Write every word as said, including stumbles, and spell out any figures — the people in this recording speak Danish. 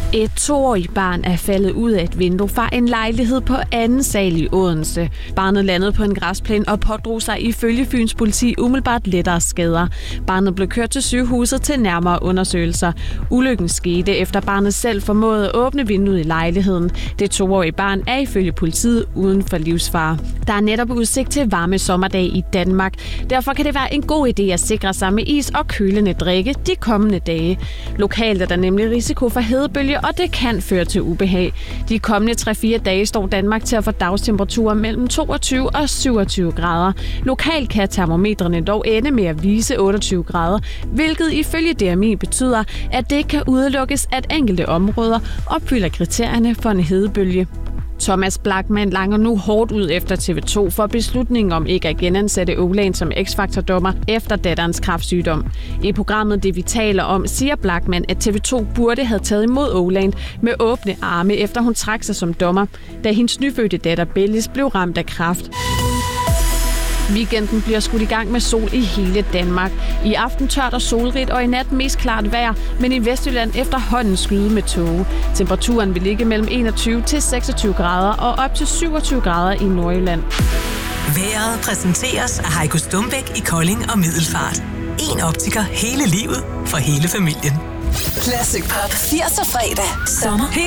Et toårigt barn er faldet ud af et vindue fra en lejlighed på anden sal i Odense. Barnet landede på en græsplæne og pådrog sig ifølge Fyns politi umiddelbart lettere skader. Barnet blev kørt til sygehuset til nærmere undersøgelser. Ulykken skete efter barnet selv formåede at åbne vinduet i lejligheden. Det toårige barn er ifølge politiet uden for livsfare. Der er netop udsigt til varme sommerdag i Danmark. Derfor kan det være en god idé at sikre sig med is og kølende drikke de kommende dage. Lokalt er der nemlig risiko for hedebølge, og det kan føre til ubehag. De kommende tre til fire dage står Danmark til at få dagstemperaturer mellem toogtyve og syvogtyve grader. Lokalt kan termometrene dog ende med at vise otteogtyve grader, hvilket ifølge D M I betyder, at det ikke kan udelukkes, at enkelte områder opfylder kriterierne for en hedebølge. Thomas Blachman langer nu hårdt ud efter T V to for beslutningen om ikke at genansætte Åland som X-Factor-dommer efter datterens kræftsygdom. I programmet Det vi taler om siger Blachman, at T V to burde have taget imod Åland med åbne arme, efter hun trak sig som dommer, da hendes nyfødte datter Bellis blev ramt af kræft. Weekenden bliver skudt i gang med sol i hele Danmark. I aften tørt og solrigt, og i nat mest klart vejr, men i Vestjylland efterhånden skyde med tåge. Temperaturen vil ligge mellem enogtyve til seksogtyve grader og op til syvogtyve grader i Nordjylland. Vejret præsenteres af Heiko Stumbæk i Kolding og Middelfart. En optiker hele livet for hele familien. Classic Pop firserne fredag. Sommer.